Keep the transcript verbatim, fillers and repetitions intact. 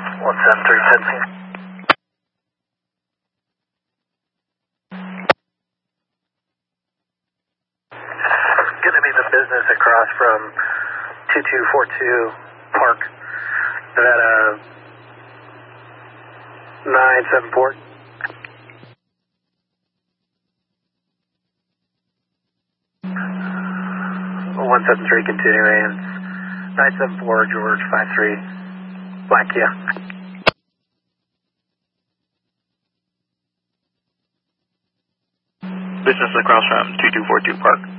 one seven three sensing. Going to be the business across from two two four two Park, Nevada nine seven four. one seven three continuing, nine seven four George five three, Black Kia. Business across from two two four two Park.